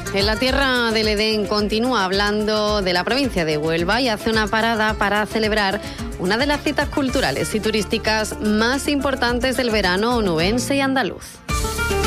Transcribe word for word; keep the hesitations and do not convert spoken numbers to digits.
En la Tierra del Edén continúa hablando de la provincia de Huelva y hace una parada para celebrar una de las citas culturales y turísticas más importantes del verano onubense y andaluz.